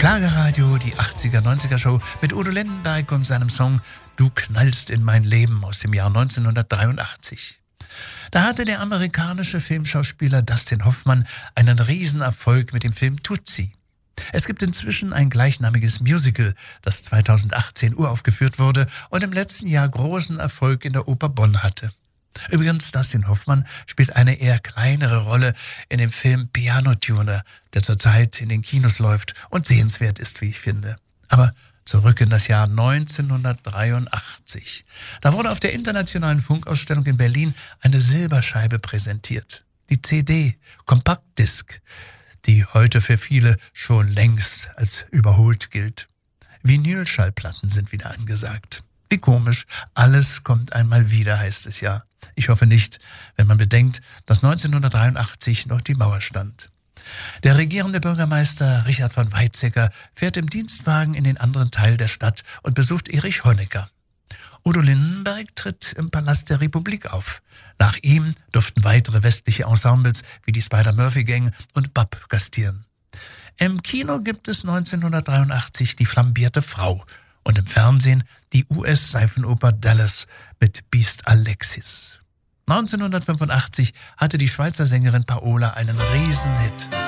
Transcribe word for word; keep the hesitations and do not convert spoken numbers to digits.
Schlagerradio, die achtziger, neunziger Show mit Udo Lindenberg und seinem Song Du knallst in mein Leben aus dem Jahr neunzehnhundertdreiundachtzig. Da hatte der amerikanische Filmschauspieler Dustin Hoffmann einen Riesenerfolg mit dem Film Tootsie. Es gibt inzwischen ein gleichnamiges Musical, das zweitausendachtzehn uraufgeführt wurde und im letzten Jahr großen Erfolg in der Oper Bonn hatte. Übrigens, Dustin Hoffmann spielt eine eher kleinere Rolle in dem Film Piano Tuner, der zurzeit in den Kinos läuft und sehenswert ist, wie ich finde. Aber zurück in das Jahr neunzehnhundertdreiundachtzig. Da wurde auf der Internationalen Funkausstellung in Berlin eine Silberscheibe präsentiert. Die C D, Compact-Disc, die heute für viele schon längst als überholt gilt. Vinylschallplatten sind wieder angesagt. Wie komisch, alles kommt einmal wieder, heißt es ja. Ich hoffe nicht, wenn man bedenkt, dass neunzehnhundertdreiundachtzig noch die Mauer stand. Der regierende Bürgermeister Richard von Weizsäcker fährt im Dienstwagen in den anderen Teil der Stadt und besucht Erich Honecker. Udo Lindenberg tritt im Palast der Republik auf. Nach ihm durften weitere westliche Ensembles wie die Spider-Murphy-Gang und Bab gastieren. Im Kino gibt es neunzehnhundertdreiundachtzig die flambierte Frau und im Fernsehen die U S-Seifenoper Dallas mit Beast Alexis. neunzehnhundertfünfundachtzig hatte die Schweizer Sängerin Paola einen Riesenhit.